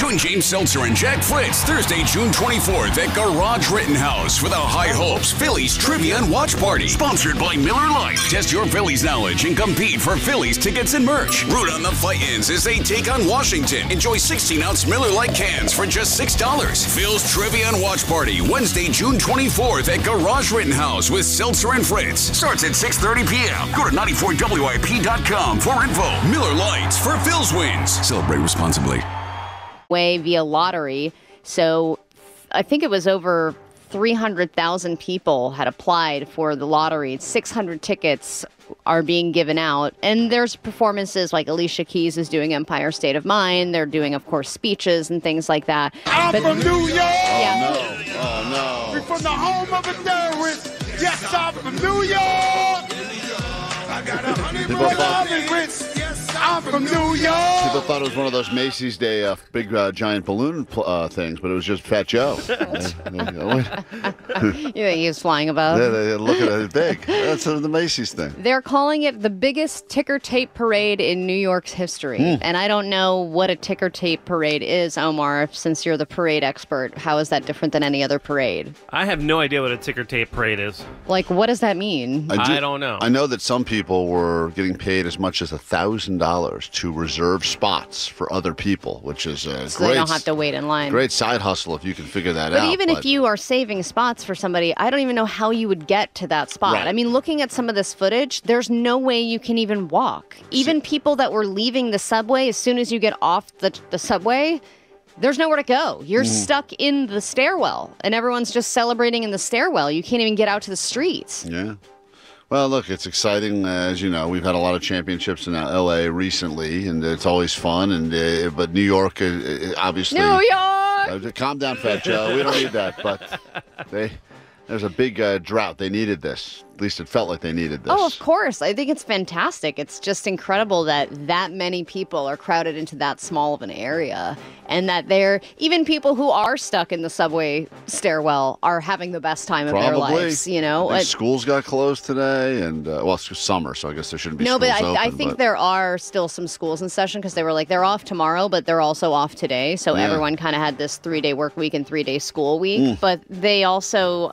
Join James Seltzer and Jack Fritz Thursday, June 24th at Garage Rittenhouse for the High Hopes Phillies Trivia and Watch Party. Sponsored by Miller Lite. Test your Phillies knowledge and compete for Phillies tickets and merch. Root on the Titans as they take on Washington. Enjoy 16-ounce Miller Lite cans for just $6. Phil's Trivia and Watch Party, Wednesday, June 24th at Garage Rittenhouse with Seltzer and Fritz. Starts at 6:30 p.m. Go to 94WIP.com for info. Miller Lites for Phil's wins. Celebrate responsibly. Way via lottery. So I think it was over 300,000 people had applied for the lottery. 600 tickets are being given out. And there's performances like Alicia Keys is doing Empire State of Mind. They're doing, of course, speeches and things like that. I'm from New York! Yeah. Oh, no. We're from the home of a terrorist. Yes, I'm from New York! I got 100 immigrants. I'm from New York! People thought it was one of those Macy's Day big giant balloon things, but it was just Fat Joe. You think he was flying above? They look at it big. That's the Macy's thing. They're calling it the biggest ticker tape parade in New York's history. And I don't know what a ticker tape parade is, Omar, since you're the parade expert. How is that different than any other parade? I have no idea what a ticker tape parade is. Like, what does that mean? I don't know. I know that some people were getting paid as much as $1,000 to reserve spots for other people, which is a So great, they don't have to wait in line. great side hustle if you can figure that But out. even if you are saving spots for somebody, I don't even know how you would get to that spot. Right. I mean, looking at some of this footage, there's no way you can even walk. Even people that were leaving the subway, as soon as you get off the subway, there's nowhere to go. You're stuck in the stairwell, and everyone's just celebrating in the stairwell. You can't even get out to the streets. Yeah. Well, look, it's exciting. As you know, we've had a lot of championships in L.A. recently, and it's always fun. And but New York, obviously. New York! Calm down, Fat Joe. We don't need that. But there's a big drought. They needed this. At least it felt like they needed this. Oh, of course. I think it's fantastic. It's just incredible that many people are crowded into that small of an area, and that even people who are stuck in the subway stairwell are having the best time of their lives. You know, I think schools got closed today, and it's summer, so I guess there shouldn't be. No, schools but I open, think there are still some schools in session because they were like they're off tomorrow, but they're also off today. So everyone kind of had this 3-day work week and 3-day school week. But they also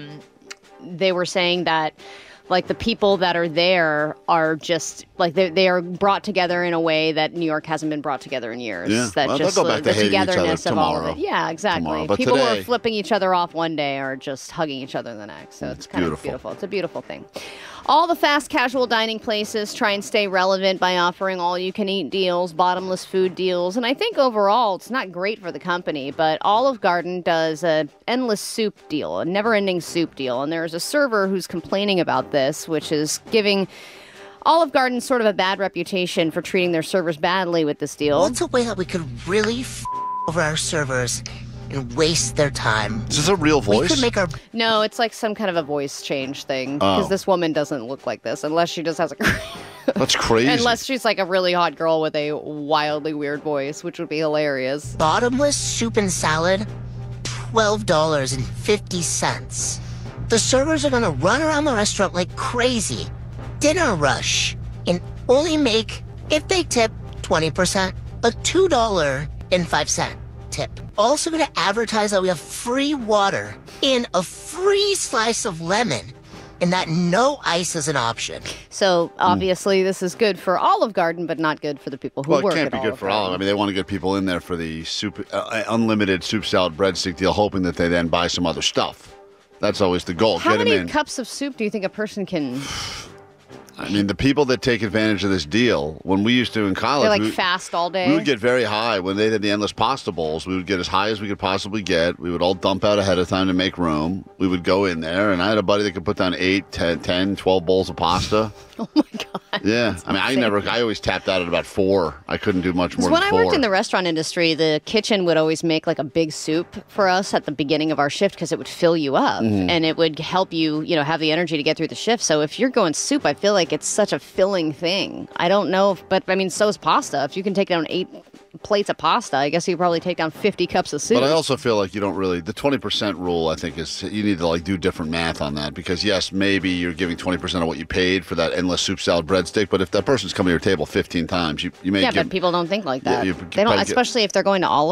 they were saying that, like, the people that are there are just like they are brought together in a way that New York hasn't been brought together in years. Yeah. That Well, just they'll go back to the hating each other togetherness of all of tomorrow. it. Yeah, exactly. Tomorrow. But People who today- are flipping each other off one day are just hugging each other the next. So it's kind of beautiful. beautiful. It's a beautiful thing. All the fast casual dining places try and stay relevant by offering all-you-can-eat deals, bottomless food deals, and I think overall it's not great for the company, but Olive Garden does an endless soup deal, a never-ending soup deal, and there's a server who's complaining about this, which is giving Olive Garden sort of a bad reputation for treating their servers badly with this deal. What's a way that we could really over our servers and waste their time? Is this a real voice? We could make our... No, it's like some kind of a voice change thing, because this woman doesn't look like this, unless she just has a... That's crazy. Unless she's like a really hot girl with a wildly weird voice, which would be hilarious. Bottomless soup and salad, $12.50. The servers are gonna run around the restaurant like crazy. Dinner rush. And only make, if they tip 20%, a $2.05 tip. Also gonna advertise that we have free water and a free slice of lemon, and that no ice is an option. So obviously this is good for Olive Garden, but not good for the people who Well, work it can't at be good Olive for Garden. all. I mean, they want to get people in there for the soup, unlimited soup, salad, breadstick deal, hoping that they then buy some other stuff. That's always the goal. How Get them many in. cups of soup do you think a person can... I mean, the people that take advantage of this deal, when we used to in college, They're like fast all day? we would get very high. When they did the endless pasta bowls, we would get as high as we could possibly get. We would all dump out ahead of time to make room. We would go in there, and I had a buddy that could put down 8, 10, 12 bowls of pasta. Oh my God. Yeah. I mean, I always tapped out at about 4. I couldn't do much more When than I 4. worked in the restaurant industry, the kitchen would always make like a big soup for us at the beginning of our shift because it would fill you up and it would help you, have the energy to get through the shift. So if you're going soup, I feel like it's such a filling thing. I don't know but I mean, so is pasta. If you can take down 8 plates of pasta, I guess you probably take down 50 cups of soup. But I also feel like you don't really, the 20% rule, I think, is you need to like do different math on that, because yes, maybe you're giving 20% of what you paid for that endless soup, salad, breadstick, but if that person's coming to your table 15 times, you may yeah, give... but people don't think like that. you They don't, probably especially if they're going to Olive